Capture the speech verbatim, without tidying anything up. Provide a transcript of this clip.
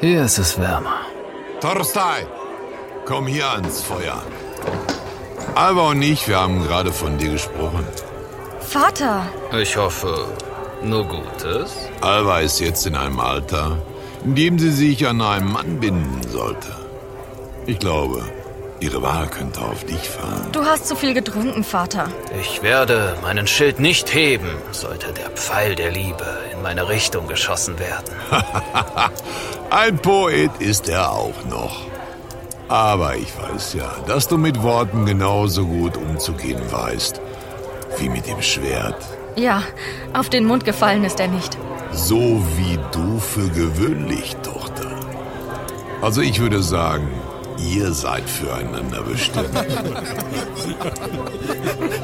Hier ist es wärmer. Torstein, komm hier ans Feuer. Alva und ich, wir haben gerade von dir gesprochen. Vater! Ich hoffe, nur Gutes. Alva ist jetzt in einem Alter, in dem sie sich an einen Mann binden sollte. Ich glaube, ihre Wahl könnte auf dich fallen. Du hast zu viel getrunken, Vater. Ich werde meinen Schild nicht heben, sollte der Pfeil der Liebe in meine Richtung geschossen werden. Ein Poet ist er auch noch. Aber ich weiß ja, dass du mit Worten genauso gut umzugehen weißt, wie mit dem Schwert. Ja, auf den Mund gefallen ist er nicht. So wie du für gewöhnlich, Tochter. Also ich würde sagen, ihr seid füreinander bestimmt.